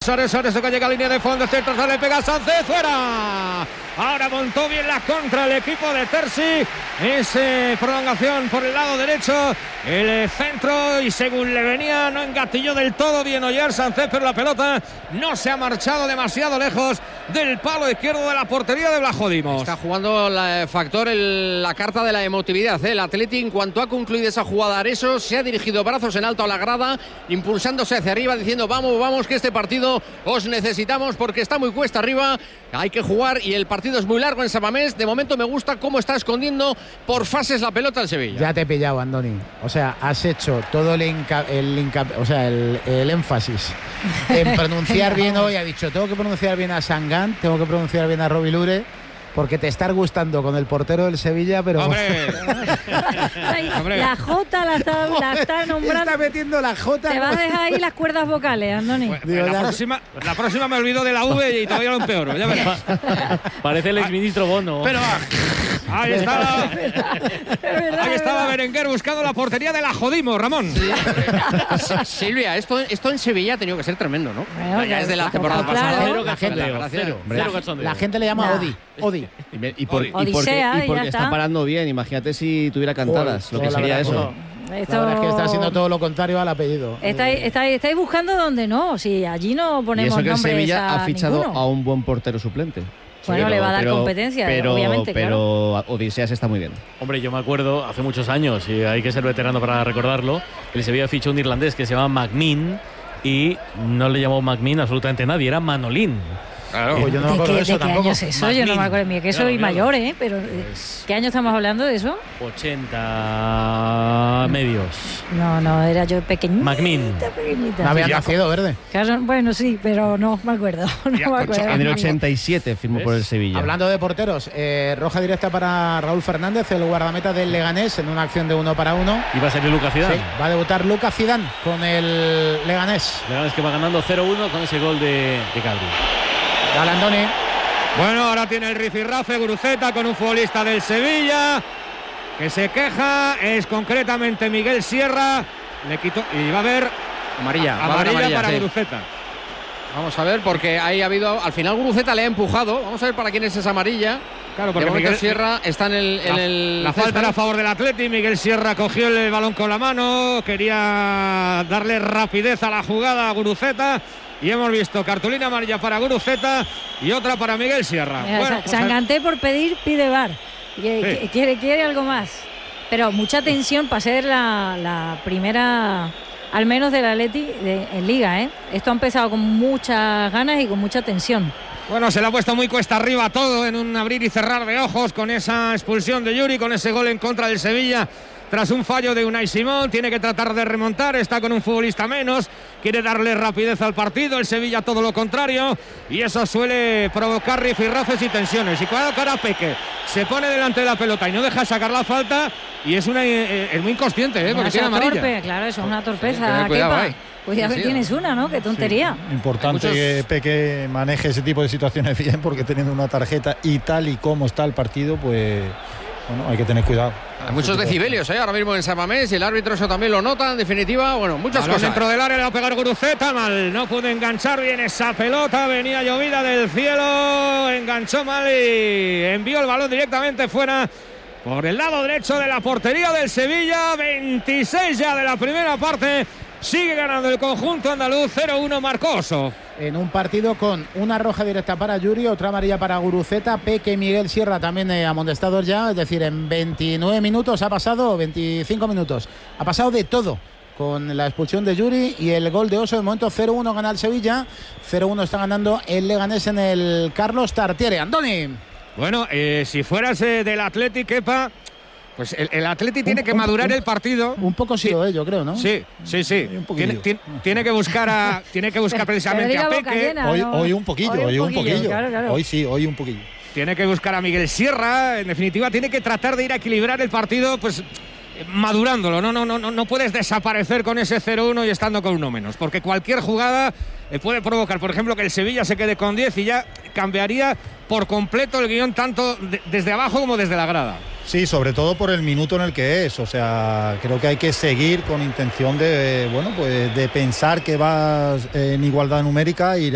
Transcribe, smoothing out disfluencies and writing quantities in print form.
Suárez que llega a línea de fondo, centro, le pega a Sánchez, fuera. Ahora montó bien la contra el equipo de Terzi. Prolongación por el lado derecho. El centro y según le venía no engatilló del todo bien Oyer Sánchez, pero la pelota no se ha marchado demasiado lejos del palo izquierdo de la portería de Vlachodimos. Está jugando la carta de la emotividad, ¿eh? El Atleti, en cuanto ha concluido esa jugada, Areso se ha dirigido brazos en alto a la grada, impulsándose hacia arriba, diciendo vamos, que este partido os necesitamos porque está muy cuesta arriba, hay que jugar y el partido es muy largo en San Mamés. De momento me gusta cómo está escondiendo por fases la pelota el Sevilla. Ya te he pillado, Andoni. O sea, has hecho todo el énfasis en pronunciar bien hoy. Ha dicho, tengo que pronunciar bien a Sangán, tengo que pronunciar bien a Robi Lure, porque te está gustando con el portero del Sevilla, pero... ¡Hombre! La J la está nombrando. Está metiendo la J. Te vas a dejar ahí las cuerdas vocales, Andoni. Pues la próxima me olvido de la V y todavía lo empeoro, ya verás. Parece el exministro Bono. Pero ahí estaba Berenguer buscando la portería de Vlachodimos, Ramón. Silvia, esto en Sevilla ha tenido que ser tremendo, ¿no? Bueno, ya es de la temporada pasada. La gente le llama Odi. Y porque está parando bien. Imagínate si tuviera cantadas, lo que sería eso. La verdad es que está haciendo todo lo contrario al apellido. Estáis buscando donde no, si allí no ponemos nombres. Y eso que el Sevilla ha fichado ninguno. a un buen portero suplente. Bueno, le va a dar competencia, obviamente. Pero Odiseas está muy bien. Hombre, yo me acuerdo hace muchos años, y hay que ser veterano para recordarlo, que el Sevilla fichó un irlandés que se llama McMinn y no le llamó McMinn absolutamente nadie, era Manolín. Claro. Pues yo no me acuerdo de eso tampoco. ¿Qué año es eso? Yo no me acuerdo. Mira, que soy mayor, ¿eh? Pero ¿qué año estamos hablando de eso? 80 medios. No, era yo pequeñita. McMinn. No había nacido verde. Claro, bueno, sí, pero no me acuerdo. En el 87 firmó por el Sevilla. Hablando de porteros, roja directa para Raúl Fernández, el guardameta del Leganés, en una acción de 1 para 1. Y va a salir Lucas Zidane. Sí, va a debutar Lucas Zidane con el Leganés. Leganés que va ganando 0-1 con ese gol de Cabri. Dale, Andoni. Bueno, ahora tiene el rifirrafe Guruceta con un futbolista del Sevilla que se queja, es concretamente Miguel Sierra, le quitó y va a haber amarilla para sí. Guruceta. Vamos a ver, porque ahí ha habido, al final Guruceta le ha empujado, vamos a ver para quién es esa amarilla. Claro, porque Miguel Sierra está en el la falta era a favor del Atleti. Miguel Sierra cogió el balón con la mano, quería darle rapidez a la jugada a Guruceta. Y hemos visto cartulina amarilla para Guruceta y otra para Miguel Sierra. Mira, bueno, Sanganté por pide VAR. Sí. Quiere algo más. Pero mucha tensión para ser la primera, al menos del Atleti en Liga, ¿eh? Esto ha empezado con muchas ganas y con mucha tensión. Bueno, se le ha puesto muy cuesta arriba todo en un abrir y cerrar de ojos con esa expulsión de Yuri, con ese gol en contra del Sevilla. Tras un fallo de Unai Simón, tiene que tratar de remontar, está con un futbolista menos, quiere darle rapidez al partido, el Sevilla todo lo contrario, y eso suele provocar rifirrafes y tensiones. Y cuando Peque se pone delante de la pelota y no deja sacar la falta, y es muy inconsciente, porque tiene amarilla. Claro, eso es una torpeza. Cuidado que tienes una, ¿no? Qué tontería. Sí, importante que Peque maneje ese tipo de situaciones bien, porque teniendo una tarjeta y tal y como está el partido, pues... Bueno, hay que tener cuidado. Hay muchos decibelios, ahora mismo en San Mamés, y el árbitro eso también lo nota, en definitiva, bueno, muchas cosas. Dentro del área le va a pegar Guruceta, mal, no pudo enganchar bien esa pelota, venía llovida del cielo, enganchó mal y envió el balón directamente fuera por el lado derecho de la portería del Sevilla. 26 ya de la primera parte, sigue ganando el conjunto andaluz, 0-1 Marcoso. En un partido con una roja directa para Yuri, otra amarilla para Guruceta, Peque y Miguel Sierra también amonestados ya, es decir, en 29 minutos ha pasado, 25 minutos, ha pasado de todo con la expulsión de Yuri y el gol de Oso. De momento 0-1 gana el Sevilla, 0-1 está ganando el Leganés en el Carlos Tartiere. Andoni. Bueno, si fueras del Athletic, Kepa, pues el Atleti tiene que madurar el partido. Un poco sí lo es, yo creo, ¿no? Sí. Tiene que buscar precisamente a Peque. Hoy un poquillo. Claro. Hoy un poquillo. Tiene que buscar a Miguel Sierra. En definitiva, tiene que tratar de ir a equilibrar el partido, pues madurándolo. No puedes desaparecer con ese 0-1 y estando con uno menos, porque cualquier jugada puede provocar, por ejemplo, que el Sevilla se quede con 10 y ya cambiaría por completo el guión, tanto desde abajo como desde la grada. Sí, sobre todo por el minuto en el que es. O sea, creo que hay que seguir con intención de pensar que vas en igualdad numérica y